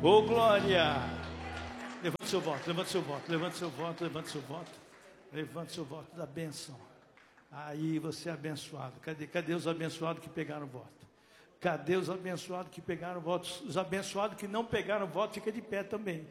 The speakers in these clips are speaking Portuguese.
Oh, glória! Levante seu voto, levante seu voto, levante seu voto, levante seu voto. Levante seu voto da bênção. Aí você é abençoado. Cadê os abençoados que pegaram o voto? Cadê os abençoados que pegaram o voto? Os abençoados que não pegaram o voto, fica de pé também.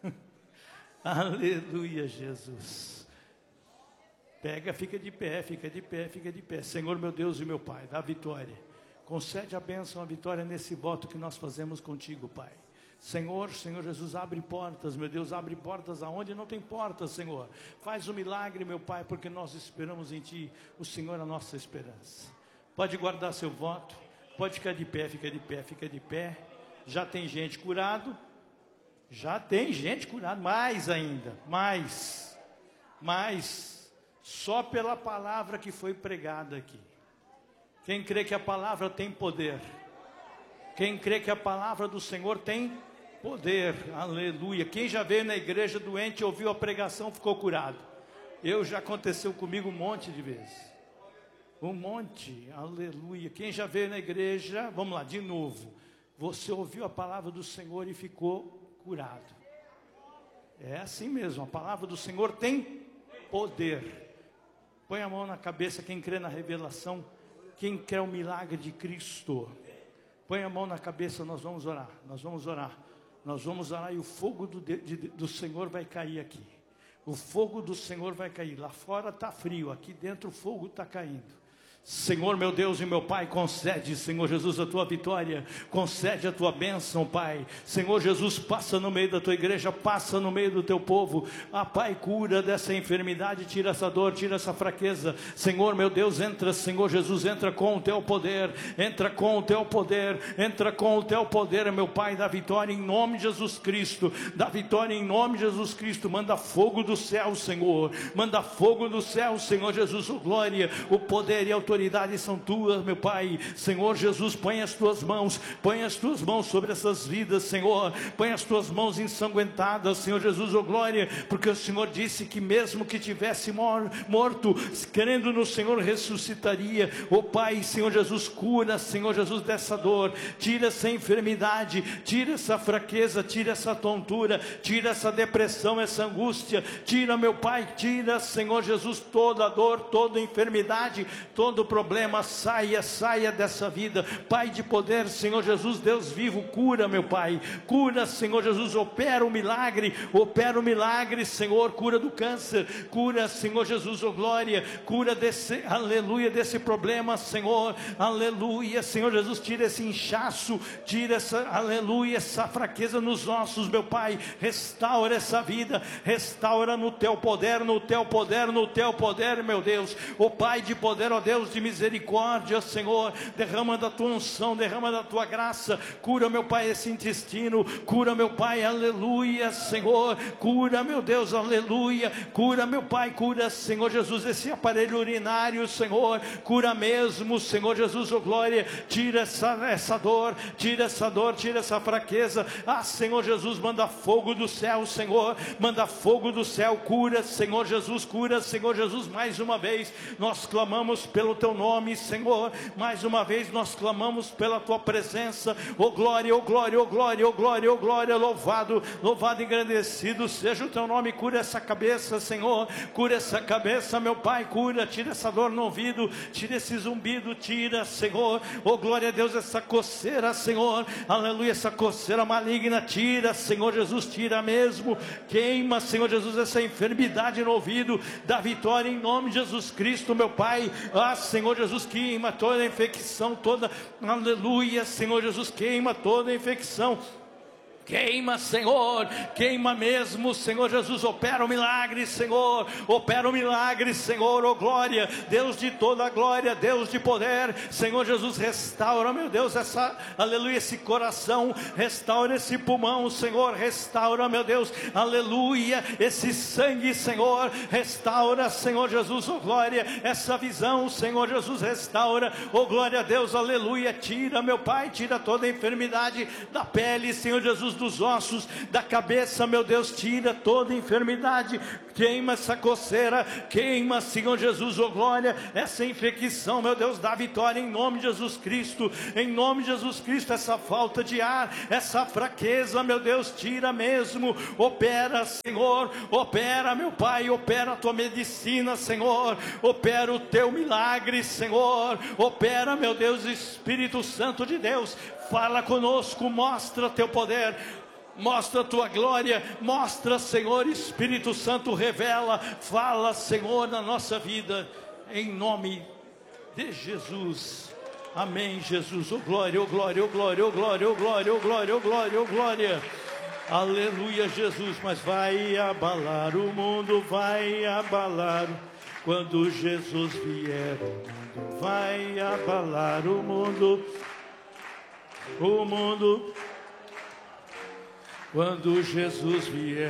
Aleluia, Jesus. Pega, fica de pé, fica de pé, fica de pé. Senhor, meu Deus e meu Pai, dá vitória. Concede a bênção, a vitória nesse voto que nós fazemos contigo, Pai. Senhor Jesus, abre portas, meu Deus, abre portas aonde não tem portas, Senhor. Faz um milagre, meu Pai, porque nós esperamos em Ti. O Senhor é a nossa esperança. Pode guardar seu voto, pode ficar de pé, fica de pé, fica de pé. Já tem gente curado, já tem gente curada, mais ainda, mais, só pela palavra que foi pregada aqui. Quem crê que a palavra tem poder? Quem crê que a palavra do Senhor tem poder? Aleluia. Quem já veio na igreja doente, ouviu a pregação, ficou curado? Já aconteceu comigo um monte de vezes. Um monte, aleluia. Quem já veio na igreja, vamos lá, de novo. Você ouviu a palavra do Senhor e ficou curado. É assim mesmo, a palavra do Senhor tem poder. Põe a mão na cabeça quem crê na revelação, quem quer o milagre de Cristo. Põe a mão na cabeça, nós vamos orar, nós vamos orar. Nós vamos orar e o fogo do Senhor vai cair aqui. O fogo do Senhor vai cair. Lá fora está frio, aqui dentro o fogo está caindo. Senhor, meu Deus e meu Pai, concede, Senhor Jesus, a tua vitória, concede a tua bênção, Pai. Senhor Jesus, passa no meio da tua igreja, passa no meio do teu povo. Pai, cura dessa enfermidade, tira essa dor, tira essa fraqueza. Senhor, meu Deus, entra, Senhor Jesus, entra com o teu poder, entra com o teu poder, entra com o teu poder, meu Pai, dá vitória em nome de Jesus Cristo, dá vitória em nome de Jesus Cristo. Manda fogo do céu, Senhor, manda fogo do céu, Senhor Jesus, oh glória, o poder e a autoridade são tuas, meu Pai. Senhor Jesus, põe as tuas mãos sobre essas vidas, Senhor, põe as tuas mãos ensanguentadas, Senhor Jesus, oh glória, porque o Senhor disse que mesmo que tivesse morto, crendo no Senhor, ressuscitaria. Oh Pai, Senhor Jesus, cura, Senhor Jesus, dessa dor, tira essa enfermidade, tira essa fraqueza, tira essa tontura, tira essa depressão, essa angústia, tira, meu Pai, tira, Senhor Jesus, toda a dor, toda a enfermidade, todo problema, saia dessa vida, Pai de poder, Senhor Jesus, Deus vivo, cura, meu Pai, cura, Senhor Jesus, opera o milagre, Senhor, cura do câncer, cura, Senhor Jesus, oh glória, cura desse, aleluia, desse problema, Senhor, aleluia, Senhor Jesus, tira esse inchaço, tira essa, aleluia, essa fraqueza nos ossos, meu Pai, restaura essa vida, restaura no teu poder, meu Deus, oh Pai de poder, ó Deus de misericórdia, Senhor, derrama da tua unção, derrama da tua graça, cura, meu Pai, esse intestino, cura, meu Pai, aleluia, Senhor, cura, meu Deus, aleluia, cura, meu Pai, cura, Senhor Jesus, esse aparelho urinário, Senhor, cura mesmo, Senhor Jesus, oh glória, tira essa dor, tira essa fraqueza, Senhor Jesus, manda fogo do céu, Senhor, manda fogo do céu, cura, Senhor Jesus, mais uma vez, nós clamamos pelo teu nome, Senhor, mais uma vez nós clamamos pela tua presença, oh glória, louvado e engrandecido seja o teu nome. Cura essa cabeça, Senhor, cura essa cabeça, meu Pai, cura, tira essa dor no ouvido, tira esse zumbido, tira, Senhor, oh glória a Deus, essa coceira, Senhor, aleluia, essa coceira maligna, tira, Senhor Jesus, tira mesmo, queima, Senhor Jesus, essa enfermidade no ouvido, dá vitória em nome de Jesus Cristo, meu Pai, Senhor Jesus, queima toda a infecção, aleluia, Senhor Jesus, queima toda a infecção, queima, Senhor, queima mesmo, Senhor Jesus, opera o milagre, Senhor, oh glória, Deus de toda a glória, Deus de poder, Senhor Jesus, restaura, meu Deus, aleluia, esse coração, restaura esse pulmão, Senhor, restaura, meu Deus, aleluia, esse sangue, Senhor, restaura, Senhor Jesus, oh glória, essa visão, Senhor Jesus, restaura, oh glória a Deus, aleluia, tira, meu Pai, tira toda a enfermidade da pele, Senhor Jesus, dos ossos, da cabeça, meu Deus, tira toda enfermidade, queima essa coceira, queima, Senhor Jesus, oh glória, essa infecção, meu Deus, dá vitória em nome de Jesus Cristo, em nome de Jesus Cristo, essa falta de ar, essa fraqueza, meu Deus, tira mesmo, opera, Senhor, opera, meu Pai, opera a tua medicina, Senhor, opera o teu milagre, Senhor, opera, meu Deus, Espírito Santo de Deus, fala conosco, mostra teu poder, mostra a tua glória, mostra, Senhor, Espírito Santo, revela, fala, Senhor, na nossa vida, em nome de Jesus, amém, Jesus, oh glória, oh glória, oh glória, oh glória, oh glória, oh glória, oh glória, oh glória, aleluia, Jesus, mas vai abalar o mundo, vai abalar, quando Jesus vier, o mundo vai abalar o mundo, quando Jesus vier.